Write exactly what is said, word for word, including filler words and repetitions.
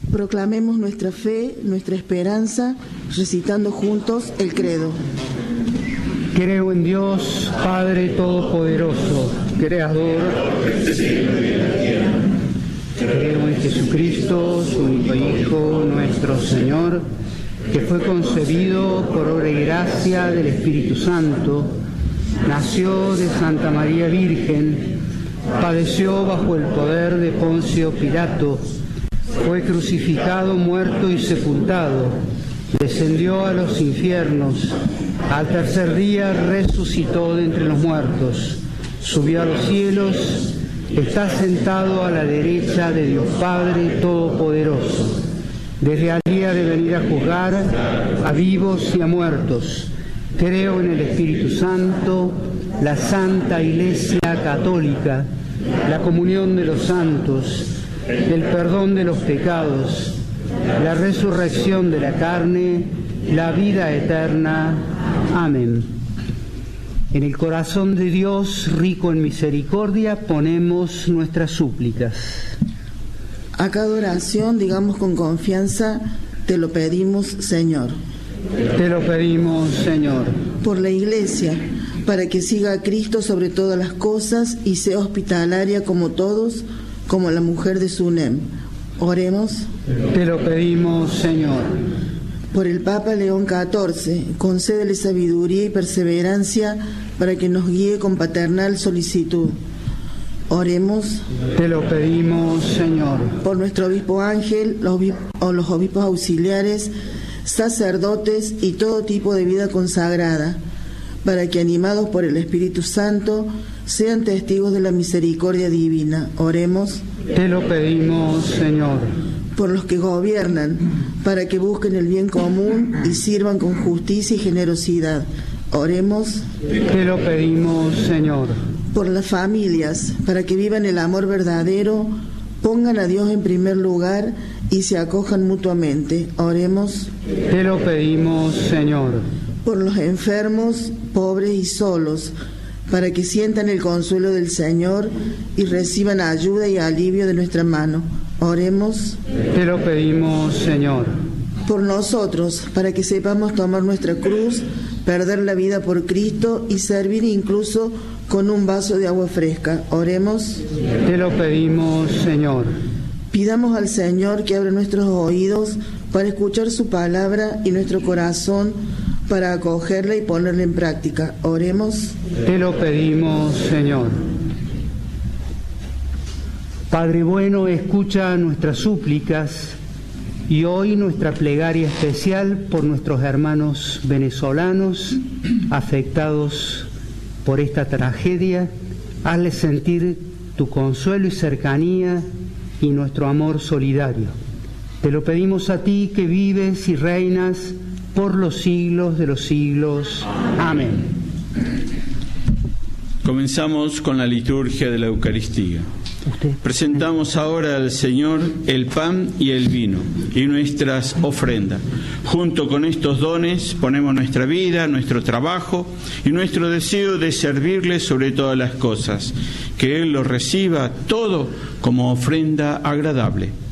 Proclamemos nuestra fe, nuestra esperanza, recitando juntos el credo. Creo en Dios, Padre Todopoderoso, Creador del cielo y de la tierra. Creo en Jesucristo, su único Hijo, nuestro Señor, que fue concebido por obra y gracia del Espíritu Santo, nació de Santa María Virgen, padeció bajo el poder de Poncio Pilato, fue crucificado, muerto y sepultado, descendió a los infiernos, al tercer día resucitó de entre los muertos, subió a los cielos, está sentado a la derecha de Dios Padre Todopoderoso. Desde allí ha de venir a juzgar a vivos y a muertos. Creo en el Espíritu Santo, la Santa Iglesia Católica, la comunión de los santos, el perdón de los pecados, la resurrección de la carne, la vida eterna. Amén. En el corazón de Dios, rico en misericordia, ponemos nuestras súplicas. A cada oración, digamos con confianza, te lo pedimos, Señor. Te lo pedimos, Señor. Por la Iglesia, para que siga a Cristo sobre todas las cosas y sea hospitalaria como todos, como la mujer de Sunem. Oremos. Te lo pedimos, Señor. Por el Papa León catorce, concédele sabiduría y perseverancia para que nos guíe con paternal solicitud. Oremos. Te lo pedimos, Señor. Por nuestro obispo Ángel, los obispos, o los obispos auxiliares, sacerdotes y todo tipo de vida consagrada, para que, animados por el Espíritu Santo, sean testigos de la misericordia divina. Oremos. Te lo pedimos, Señor. Por los que gobiernan, para que busquen el bien común y sirvan con justicia y generosidad. Oremos. Te lo pedimos, Señor. Por las familias, para que vivan el amor verdadero, pongan a Dios en primer lugar y se acojan mutuamente. Oremos. Te lo pedimos, Señor. Por los enfermos, pobres y solos, para que sientan el consuelo del Señor y reciban ayuda y alivio de nuestra mano. Oremos. Te lo pedimos, Señor. Por nosotros, para que sepamos tomar nuestra cruz, perder la vida por Cristo y servir incluso con un vaso de agua fresca. Oremos. Te lo pedimos, Señor. Pidamos al Señor que abra nuestros oídos para escuchar su palabra y nuestro corazón para acogerla y ponerla en práctica. Oremos. Te lo pedimos, Señor. Padre bueno, escucha nuestras súplicas y hoy nuestra plegaria especial por nuestros hermanos venezolanos afectados por esta tragedia. Hazles sentir tu consuelo y cercanía y nuestro amor solidario. Te lo pedimos a ti que vives y reinas por los siglos de los siglos. Amén. Comenzamos con la liturgia de la Eucaristía. Presentamos ahora al Señor el pan y el vino y nuestras ofrendas. Junto con estos dones ponemos nuestra vida, nuestro trabajo y nuestro deseo de servirle sobre todas las cosas. Que Él lo reciba todo como ofrenda agradable.